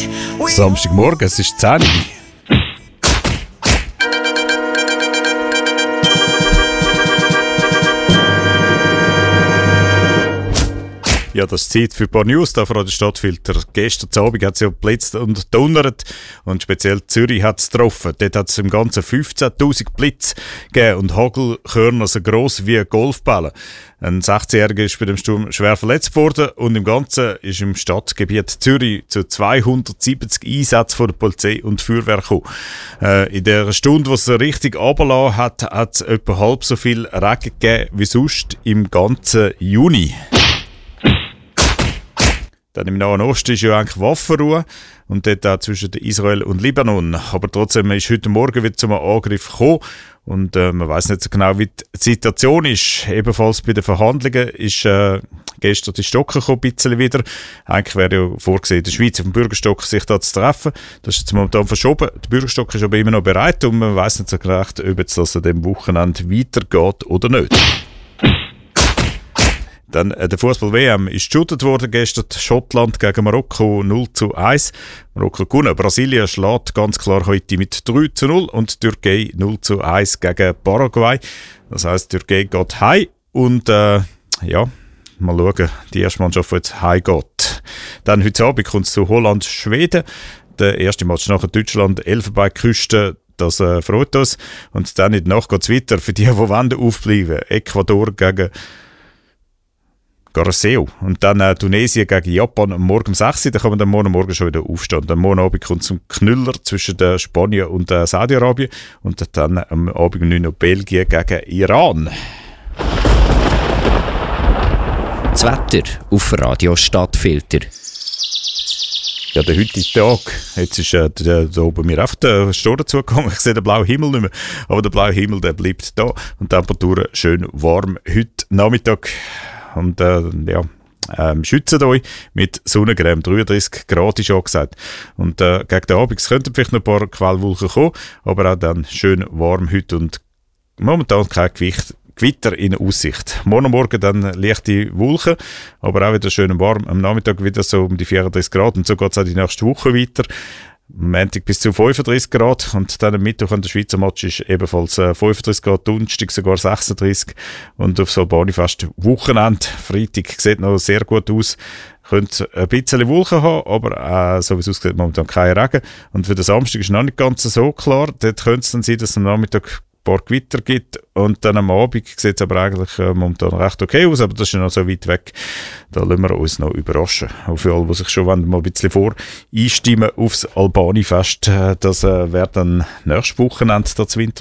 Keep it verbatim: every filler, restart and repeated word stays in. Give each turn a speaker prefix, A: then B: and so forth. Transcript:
A: Samstagmorgen, es ist zehn Uhr. Ja, das ist Zeit für ein paar News da von Radio Stadtfilter. Gestern Abend hat es ja geblitzt und donnert und speziell Zürich hat es getroffen. Dort hat es im Ganzen fünfzehntausend Blitze gegeben und Hagelkörner so gross wie Golfbälle. Ein sechzehnjähriger ist bei dem Sturm schwer verletzt worden und im Ganzen ist im Stadtgebiet Zürich zu zweihundertsiebzig Einsätzen von der Polizei und Feuerwehr gekommen. Äh, in der Stunde, wo es so richtig runtergelassen hat, hat es etwa halb so viel Regen gegeben wie sonst im ganzen Juni. Dann im Nahen Osten ist ja eigentlich Waffenruhe und dort auch zwischen Israel und Libanon. Aber trotzdem ist heute Morgen wieder zum Angriff gekommen und äh, man weiss nicht so genau, wie die Situation ist. Ebenfalls bei den Verhandlungen ist äh, gestern die Stocker gekommen, ein bisschen wieder. Eigentlich wäre ja vorgesehen, in der Schweiz auf dem Bürgerstock sich da zu treffen. Das ist jetzt momentan verschoben. Der Bürgerstock ist aber immer noch bereit und man weiss nicht so recht, ob jetzt das an diesem Wochenende weitergeht oder nicht. Dann äh, der Fußball-W M ist geshootet worden gestern. Schottland gegen Marokko null zu eins. Marokko gewonnen. Brasilien schlägt ganz klar heute mit drei zu null und Türkei null zu eins gegen Paraguay. Das heisst, Türkei geht heim und äh, ja, mal schauen, die erste Mannschaft, die jetzt heim geht. Dann heute Abend kommt es zu Holland-Schweden. Der erste Match nachher Deutschland, Elfenbeinküste. Das äh, freut uns. Und dann in der Nacht geht es weiter für die, die wollen aufbleiben. Ecuador gegen Garceo. Und dann äh, Tunesien gegen Japan am Morgen um sechs Uhr. Da kann man dann morgen Morgen schon wieder aufstehen. Am Morgen Abend kommt zum Knüller zwischen äh, Spanien und äh, Saudi-Arabien. Und dann äh, am Abend um neun Uhr Belgien gegen Iran.
B: Das Wetter auf Radio Stadtfilter.
A: Ja, der heutige Tag, jetzt ist äh, der, da oben mir einfach der Sturm dazugekommen. Ich sehe den blauen Himmel nicht mehr, aber der blaue Himmel, der bleibt da und die Temperaturen schön warm heute Nachmittag. Und äh, ja, ähm, schützt euch mit Sonnencreme. dreiunddreißig Grad ist angesagt. Und äh, gegen den Abend könnten vielleicht noch ein paar Quellwolken kommen, aber auch dann schön warm heute und momentan kein Gewicht. Gewitter in Aussicht. Morgen Morgen dann leichte Wolken, aber auch wieder schön warm. Am Nachmittag wieder so um die vierunddreißig Grad und so geht es auch die nächste Woche weiter. Am Montag bis zu fünfunddreißig Grad und dann am Mittwoch an der Schweizer Match ist ebenfalls äh, fünfunddreißig Grad, Donnerstag sogar sechsunddreißig und auf so Albani-Fest Wochenende. Freitag sieht noch sehr gut aus. Könnte ein bisschen Wolken haben, aber äh, so wie es aussieht, momentan kein Regen. Und für den Samstag ist noch nicht ganz so klar. Dort könnte es dann sein, dass es am Nachmittag ein paar Gewitter gibt und dann am Abend sieht es aber eigentlich äh, momentan recht okay aus, aber das ist ja noch so weit weg, da lassen wir uns noch überraschen. Auch für alle, die sich schon wollen, mal ein bisschen vor einstimmen aufs Albani-Fest, äh, das äh, wäre dann nächstes Wochenende das Winter.